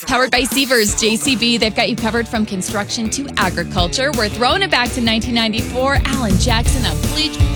Powered by Sievers, JCB. They've got you covered from construction to agriculture. We're throwing it back to 1994. Alan Jackson of Bleach